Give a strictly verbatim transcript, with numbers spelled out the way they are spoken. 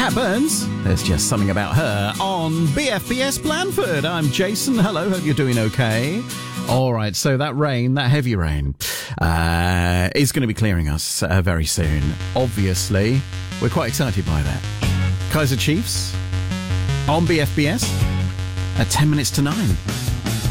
Cat Burns, there's just something about her on B F B S Blandford. I'm Jason. Hello, hope you're doing okay. All right, so that rain, that heavy rain, uh, is going to be clearing us uh, very soon. Obviously, we're quite excited by that. Kaiser Chiefs on B F B S at ten minutes to nine.